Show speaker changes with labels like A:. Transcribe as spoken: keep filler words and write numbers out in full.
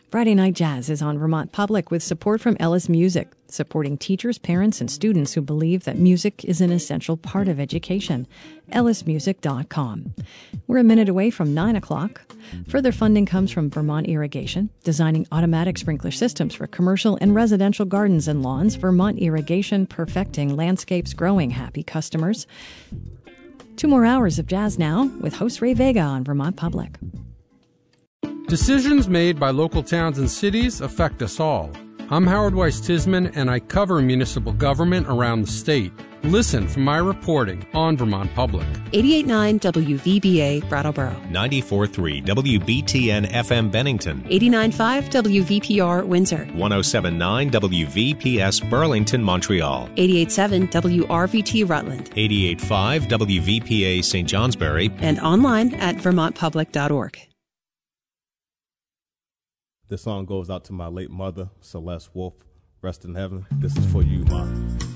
A: Friday Night Jazz is on Vermont Public with support from Ellis Music, supporting teachers, parents, and students who believe that music is an essential part of education. ellis music dot com. We're a minute away from nine o'clock. Further funding comes from Vermont Irrigation, designing automatic sprinkler systems for commercial and residential gardens and lawns. Vermont Irrigation, perfecting landscapes, growing happy customers. Two more hours of jazz now with host Ray Vega on Vermont Public.
B: Decisions made by local towns and cities affect us all. I'm Howard Weiss Tisman, and I cover municipal government around the state. Listen for my reporting on Vermont Public.
C: eighty-eight point nine W V B A Brattleboro.
D: ninety-four point three W B T N F M Bennington.
C: eighty-nine point five W V P R Windsor.
D: one oh seven point nine W V P S Burlington, Montreal.
C: eighty-eight point seven W R V T Rutland.
D: eighty-eight point five W V P A Saint Johnsbury.
C: And online at vermont public dot org.
E: This song goes out to my late mother, Celeste Wolf. Rest in heaven. This is for you, Ma.